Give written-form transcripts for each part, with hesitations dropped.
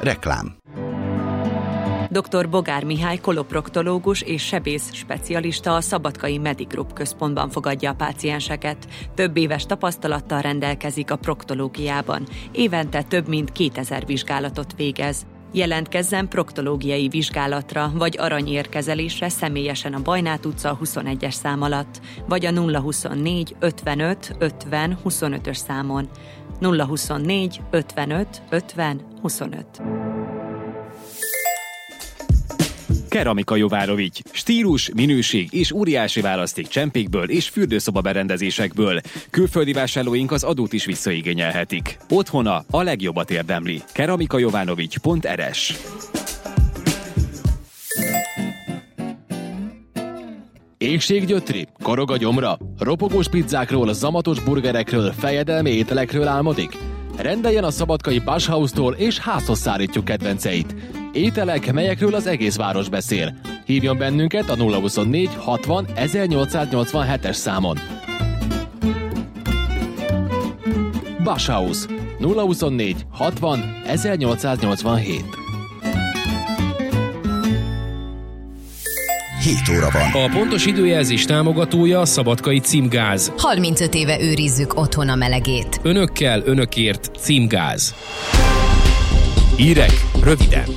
Reklám. Dr. Bogár Mihály koloproktológus és sebész specialista a Szabadkai Medigroup központban fogadja a pácienseket. Több éves tapasztalattal rendelkezik a proktológiában. Évente több mint 2000 vizsgálatot végez. Jelentkezzen proktológiai vizsgálatra vagy aranyérkezelésre személyesen a Bajnát utca 21-es szám alatt, vagy a 024 55 50 25-ös számon. 024 55 50 25. Keramika Jovárovics. Stílus, minőség és óriási választék csempékből és fürdőszoba berendezésekből. Külföldi vásárlóink az adót is visszaigényelhetik. Otthona a legjobbat érdemli. keramikajovanovics.rs. Éhséggyötri? Korog a gyomra? Ropogós pizzákról, zamatos burgerekről, fejedelmi ételekről álmodik? Rendeljen a szabadkai Bauhaustól és házhoz szállítjuk kedvenceit. Ételek, melyekről az egész város beszél. Hívjon bennünket a 024 60 1887-es számon. Bauhaus 024 60 1887. 7 óra van. A pontos időjelzés támogatója a Szabadkai Címgáz. 35 éve őrizzük otthon a melegét. Önökkel, önökért Címgáz. Hírek röviden.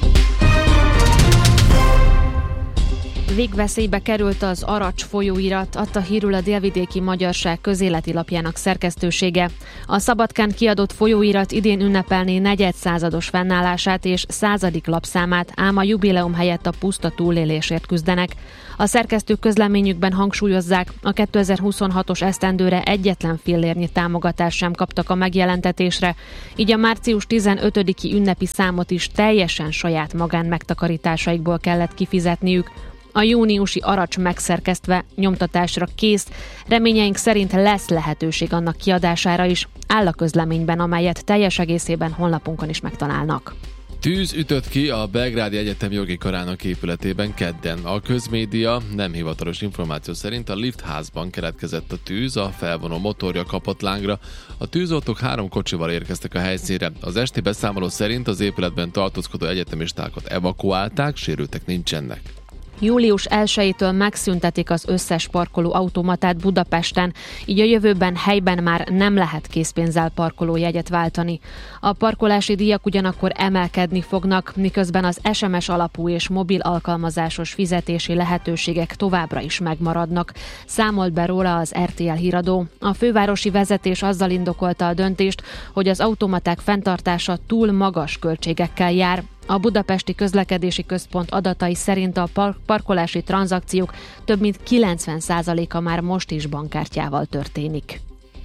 Végveszélybe került az Aracs folyóirat, adta hírül a Délvidéki Magyarság közéleti lapjának szerkesztősége. A Szabadkán kiadott folyóirat idén ünnepelné negyedszázados fennállását és 100. lapszámát, ám a jubileum helyett a puszta túlélésért küzdenek. A szerkesztők közleményükben hangsúlyozzák, a 2026-os esztendőre egyetlen fillérnyi támogatást sem kaptak a megjelentetésre, így a március 15-i ünnepi számot is teljesen saját magán megtakarításaikból kellett kifizetniük. A júniusi Aracs megszerkesztve nyomtatásra kész, reményeink szerint lesz lehetőség annak kiadására is, áll a közleményben, amelyet teljes egészében honlapunkon is megtalálnak. Tűz ütött ki a Belgrádi Egyetem jogi karának épületében kedden. A közmédia nem hivatalos információ szerint a liftházban keletkezett a tűz, a felvonó motorja kapott lángra. A tűzoltók 3 kocsival érkeztek a helyszínre. Az esti beszámoló szerint az épületben tartózkodó egyetemistákat evakuálták, sérültek nincsenek. Július 1-től megszüntetik az összes parkoló automatát Budapesten, így a jövőben helyben már nem lehet készpénzzel parkolójegyet váltani. A parkolási díjak ugyanakkor emelkedni fognak, miközben az SMS alapú és mobil alkalmazásos fizetési lehetőségek továbbra is megmaradnak. Számolt be róla az RTL híradó. A fővárosi vezetés azzal indokolta a döntést, hogy az automaták fenntartása túl magas költségekkel jár. A Budapesti Közlekedési Központ adatai szerint a parkolási tranzakciók több mint 90%-a már most is bankkártyával történik.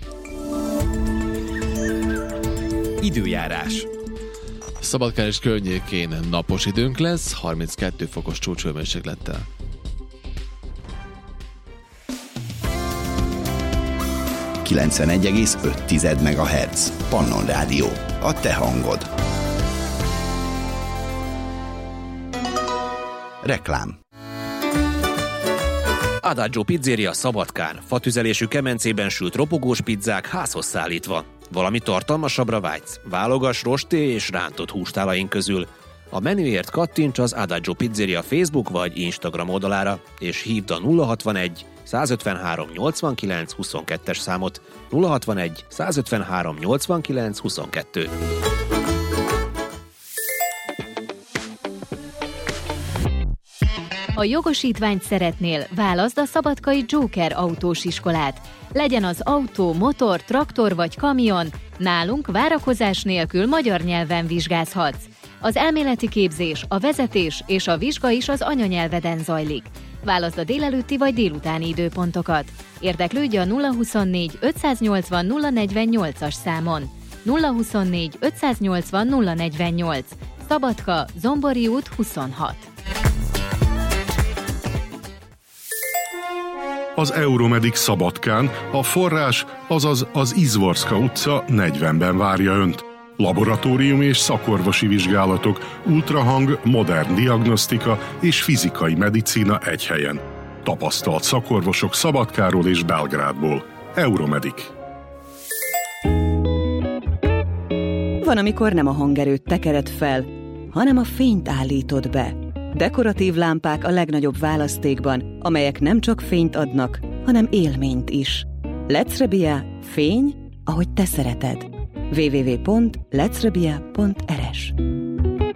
Időjárás. Szabadkán és környékén napos időnk lesz, 32 fokos csúcshőmérséklettel. ...91,5 MHz. Pannon Rádió. A te hangod. Reklám. Adagio Pizzeria Szabadkán. Fatüzelésű kemencében sült ropogós pizzák házhoz szállítva. Valami tartalmasabbra vágysz? Válogass rosté és rántott hústálaink közül. A menüért kattints az Adagio Pizzeria Facebook vagy Instagram oldalára, és hívd a 061 153 89 22-es számot. 061 153 89 22. A jogosítványt szeretnél? Válaszd a szabadkai Joker autós iskolát. Legyen az autó, motor, traktor vagy kamion, nálunk várakozás nélkül magyar nyelven vizsgázhatsz. Az elméleti képzés, a vezetés és a vizsga is az anyanyelveden zajlik. Válaszd a délelőtti vagy délutáni időpontokat. Érdeklődj a 024 580 048-as számon. 024 580 048. Szabadka, Zombori út 26. Az Euromedik Szabadkán a forrás, azaz az Izvorska utca 40-ben várja Önt. Laboratórium és szakorvosi vizsgálatok, ultrahang, modern diagnosztika és fizikai medicína egy helyen. Tapasztalt szakorvosok Szabadkáról és Belgrádból. Euromedik. Van, amikor nem a hangerőt tekered fel, hanem a fényt állítod be. Dekoratív lámpák a legnagyobb választékban, amelyek nem csak fényt adnak, hanem élményt is. Lecrebia, fény, ahogy te szereted. www.lecrebia.rs